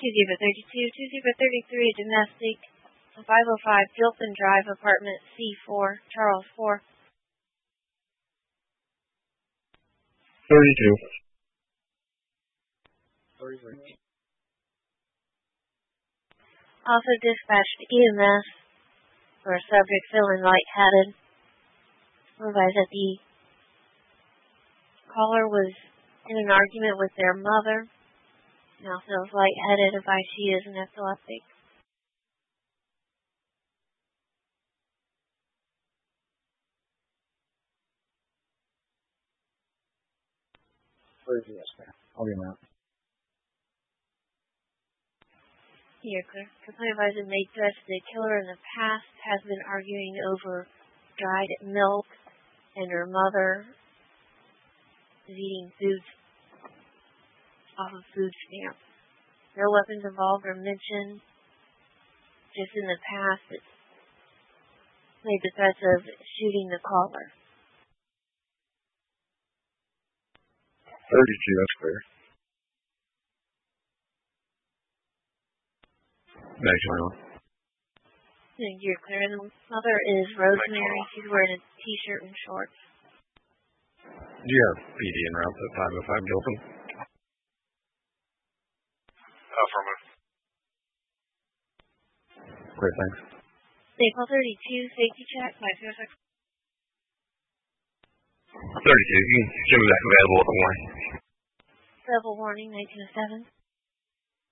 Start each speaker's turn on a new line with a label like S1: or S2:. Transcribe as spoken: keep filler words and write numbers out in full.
S1: zero thirty-two, two zero thirty-three, domestic, five oh five Gilpin Drive, apartment C four, Charles four.
S2: thirty-two.
S3: thirty-three.
S1: Also dispatched E M S for a subject feeling lightheaded. Realized that the caller was in an argument with their mother. Now feels lightheaded, advised she is an epileptic.
S3: Where is he? Yes, ma'am. I'll get him out.
S1: Here, complaint advisor made threats to the killer in the past, has been arguing over dried milk, and her mother is eating food off of food stamps. No weapons involved or mentioned. Just in the past, it made the threats of shooting the caller.
S2: thirty-two, that's clear. Next round.
S1: And you're clear. And the mother is Rosemary. She's wearing a t-shirt and shorts.
S2: Do you have P D en route to five oh five Gilpin?
S4: Affirmative.
S2: Great, thanks.
S1: Staple thirty-two, safety check, five zero six.
S2: thirty-two, you can give me back available at the warning.
S1: Double warning, nineteen oh seven.